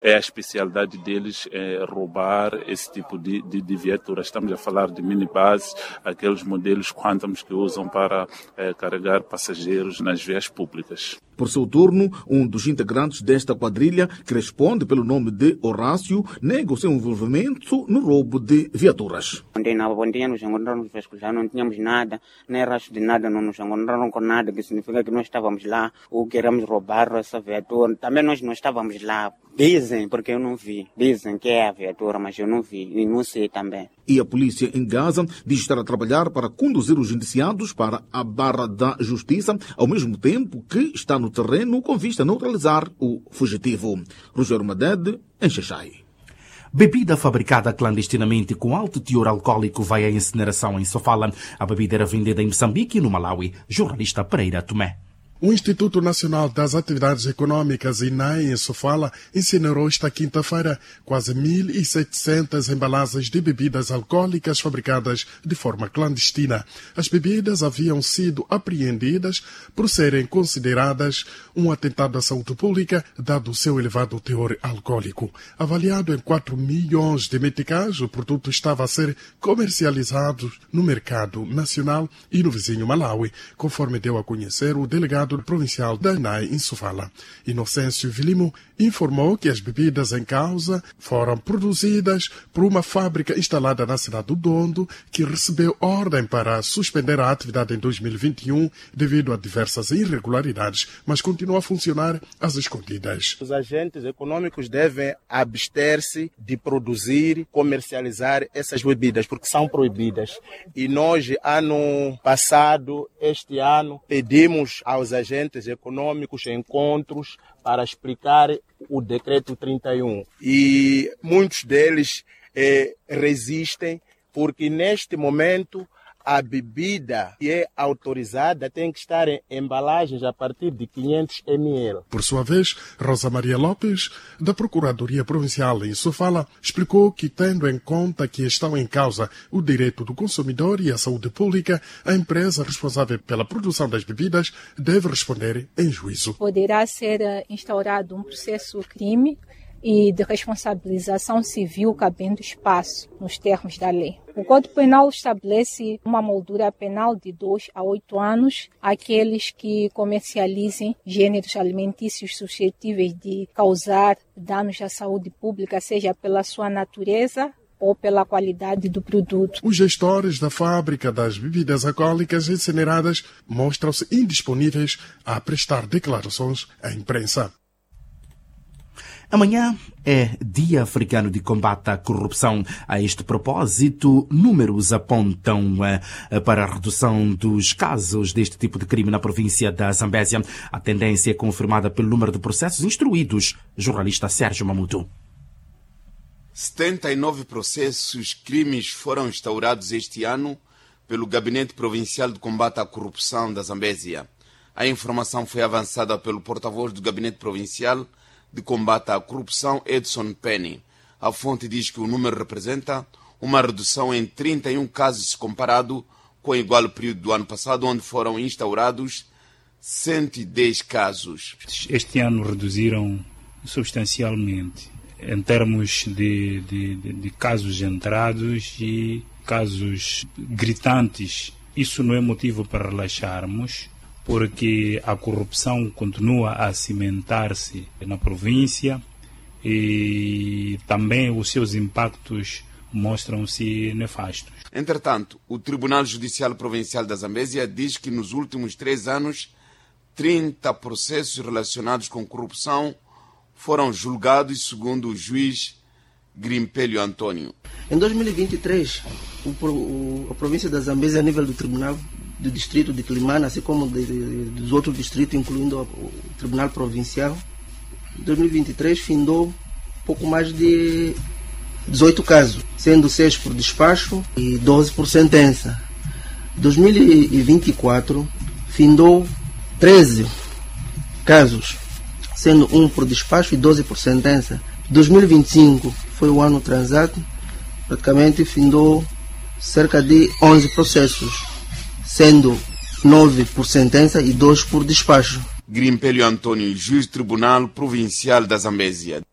a especialidade deles é roubar esse tipo de viaturas. Estamos a falar de minibus, aqueles modelos Quantums que usam para carregar passageiros nas vias públicas. Por seu turno, um dos integrantes desta quadrilha, que responde pelo nome de Horácio, nega o seu envolvimento no roubo de viaturas. Ontem nos encontramos vasculhar, não tínhamos nada, nem rastro de nada, não nos encontraram com nada, que significa que nós estávamos lá ou queremos roubar essa viatura. Também nós não estávamos lá. Dizem, porque eu não vi. Dizem que é a viatura, mas eu não vi e não sei também. E a polícia em Gaza diz estar a trabalhar para conduzir os indiciados para a barra da justiça, ao mesmo tempo que está no terreno com vista a neutralizar o fugitivo. Rogério Madede, em Xaixai. Bebida fabricada clandestinamente com alto teor alcoólico vai à incineração em Sofala. A bebida era vendida em Moçambique e no Malawi. Jornalista Pereira Tomé. O Instituto Nacional das Atividades Econômicas, INAE, em Sofala, incinerou esta quinta-feira quase 1.700 embalagens de bebidas alcoólicas fabricadas de forma clandestina. As bebidas haviam sido apreendidas por serem consideradas um atentado à saúde pública, dado o seu elevado teor alcoólico. Avaliado em 4 milhões de meticais, o produto estava a ser comercializado no mercado nacional e no vizinho Malawi, conforme deu a conhecer o delegado provincial da INAE em Sofala. Inocêncio Vilimo informou que as bebidas em causa foram produzidas por uma fábrica instalada na cidade do Dondo, que recebeu ordem para suspender a atividade em 2021 devido a diversas irregularidades, mas continua a funcionar às escondidas. Os agentes econômicos devem abster-se de produzir, comercializar essas bebidas, porque são proibidas. E nós, ano passado, este ano, pedimos aos agentes econômicos encontros para explicar o decreto 31. E muitos deles resistem, porque neste momento a bebida que é autorizada tem que estar em embalagens a partir de 500 ml. Por sua vez, Rosa Maria Lopes, da Procuradoria Provincial em Sofala, explicou que, tendo em conta que estão em causa o direito do consumidor e a saúde pública, a empresa responsável pela produção das bebidas deve responder em juízo. Poderá ser instaurado um processo crime e de responsabilização civil cabendo espaço nos termos da lei. O Código Penal estabelece uma moldura penal de 2 a 8 anos àqueles que comercializem gêneros alimentícios suscetíveis de causar danos à saúde pública, seja pela sua natureza ou pela qualidade do produto. Os gestores da fábrica das bebidas alcoólicas incineradas mostram-se indisponíveis a prestar declarações à imprensa. Amanhã é Dia Africano de Combate à Corrupção. A este propósito, números apontam para a redução dos casos deste tipo de crime na província da Zambésia. A tendência é confirmada pelo número de processos instruídos. Jornalista Sérgio Mamuto. 79 processos crimes foram instaurados este ano pelo Gabinete Provincial de Combate à Corrupção da Zambésia. A informação foi avançada pelo porta-voz do Gabinete Provincial de Combate à Corrupção, Edson Penny. A fonte diz que o número representa uma redução em 31 casos comparado com o igual período do ano passado, onde foram instaurados 110 casos. Este ano reduziram substancialmente em termos de casos entrados e casos gritantes. Isso não é motivo para relaxarmos, porque a corrupção continua a cimentar-se na província e também os seus impactos mostram-se nefastos. Entretanto, o Tribunal Judicial Provincial da Zambésia diz que nos últimos 3 anos, 30 processos relacionados com corrupção foram julgados, segundo o juiz Grimpelho Antônio. Em 2023, a província da Zambésia, a nível do Tribunal do Distrito de Climana, assim como dos outros distritos, incluindo o Tribunal Provincial, em 2023 findou pouco mais de 18 casos, sendo 6 por despacho e 12 por sentença. 2024 findou 13 casos, sendo 1 por despacho e 12 por sentença. 2025 foi o ano transato, praticamente findou cerca de 11 processos, sendo 9 por sentença e 2 por despacho. Grimpelho Antônio, juiz do Tribunal Provincial da Zambésia.